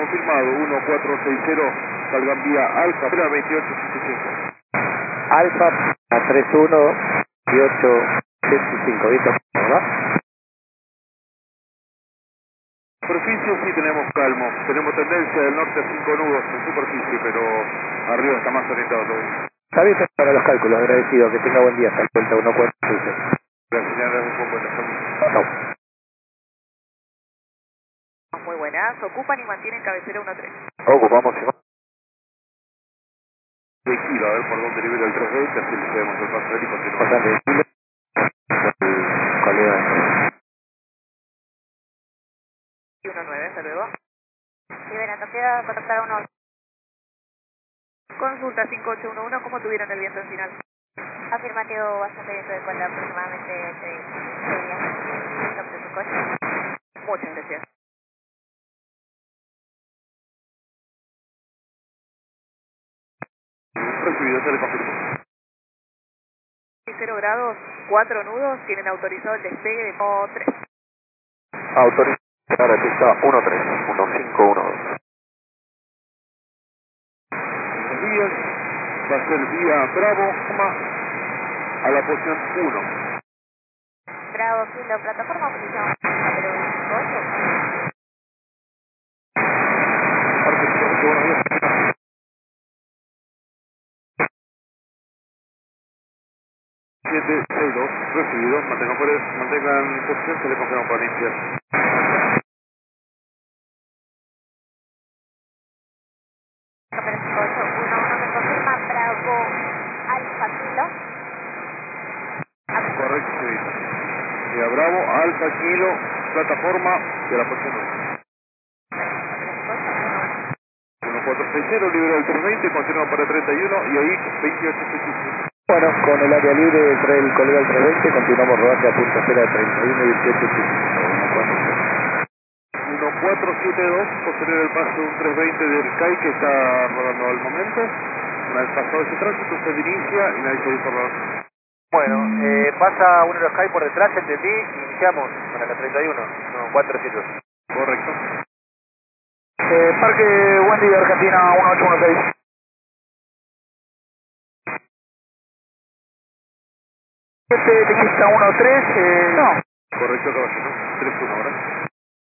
confirmado, 1460, salgan vía Alfa, 2875. Alfa a 31-18-75, ¿viste? ¿Verdad? Superficie sí tenemos calmo, tenemos tendencia del norte a 5 nudos en superficie, pero arriba está más orientado todo. Está bien para los cálculos, agradecido, que tenga buen día, hasta el vuelta 1460. Gracias, señora, un poco de la Chao. Muy buenas, ocupan y mantienen cabecera 1-3. Ocupamos. de kilo, a ver por dónde libera el 320, así le cedemos el paso y continuamos. Bastante de kilo. Colega. 1-9, hasta luego. Liberando, queda contactar a 1. Consulta 5811, ¿cómo tuvieron el viento en final? Afirmativo, bastante viento de cuenta, aproximadamente 6 días. Sobre su coche. Muchas gracias. Recibido, se le confirmó. 0 grados, 4 nudos, tienen autorizado el despegue de modo 3. Autorizar a pista 13-1512. Buenos días, va a ser vía Bravo, a la posición 1. Bravo, kilo, plataforma, posición 428. Perfecto, buenos días. 762, recibido, mantengan posición, se le confirma para iniciar. Pero 5811 me confirma, Bravo, Alfa, kilo. Correcto, señorita. Vía Bravo, Alfa, Kilo, plataforma y a la posición 1. 1460, libera el 320, continúa para 31 y ahí 2875. Bueno, con el área libre del colega del 320, continuamos rodando a punta cera de 31 y 1472, posterior el paso de un 320 del CAI que está rodando al momento. Una vez pasado ese tránsito, usted inicia y nadie se dice rodar. Bueno, pasa uno de los Sky por detrás, entendí, iniciamos para la 31, no, 472. Correcto. Parque Wendy de Argentina 1816. Teclista 13, no. Correcto, caballero. 3-1 ahora.